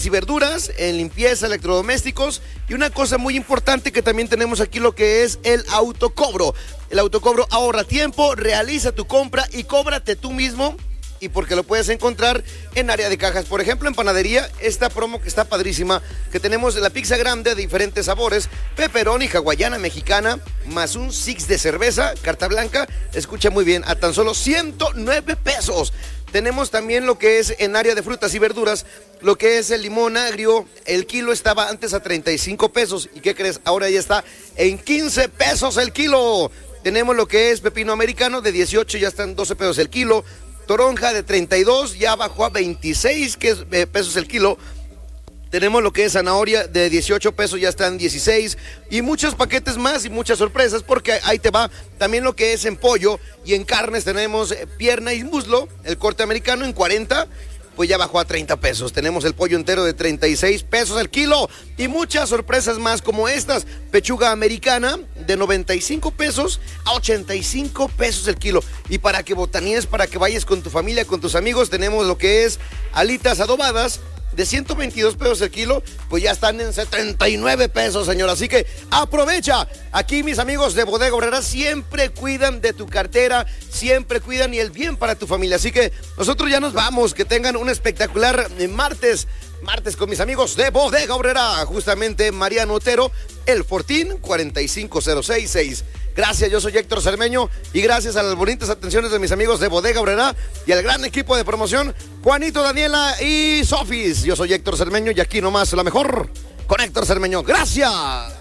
y verduras, en limpieza, electrodomésticos y una cosa muy importante que también tenemos aquí, lo que es el autocobro. El autocobro ahorra tiempo, realiza tu compra y cóbrate tú mismo, y porque lo puedes encontrar en área de cajas. Por ejemplo, en panadería, esta promo que está padrísima, que tenemos la pizza grande de diferentes sabores, pepperoni, hawaiana, mexicana, más un six de cerveza, carta blanca, escucha muy bien, a tan solo 109 pesos. Tenemos también lo que es en área de frutas y verduras, lo que es el limón agrio. El kilo estaba antes a 35 pesos. ¿Y qué crees? Ahora ya está en 15 pesos el kilo. Tenemos lo que es pepino americano de 18, ya están 12 pesos el kilo. Toronja de 32, ya bajó a 26 pesos el kilo. Tenemos lo que es zanahoria de 18 pesos, ya están 16. Y muchos paquetes más y muchas sorpresas, porque ahí te va también lo que es en pollo. Y en carnes tenemos pierna y muslo, el corte americano en 40, pues ya bajó a 30 pesos. Tenemos el pollo entero de 36 pesos el kilo. Y muchas sorpresas más como estas. Pechuga americana de 95 pesos a 85 pesos el kilo. Y para que botaníes, para que vayas con tu familia, con tus amigos, tenemos lo que es alitas adobadas de 122 pesos el kilo, pues ya están en 79 pesos, señor. Así que aprovecha. Aquí mis amigos de Bodega Aurrerá siempre cuidan de tu cartera, siempre cuidan y el bien para tu familia. Así que nosotros ya nos vamos. Que tengan un espectacular martes con mis amigos de Bodega Aurrerá. Justamente Mariano Otero, el Fortín 45066. Gracias, yo soy Héctor Cermeño y gracias a las bonitas atenciones de mis amigos de Bodega Aurrerá y al gran equipo de promoción, Juanito, Daniela y Sofis. Yo soy Héctor Cermeño y aquí nomás la mejor con Héctor Cermeño. ¡Gracias!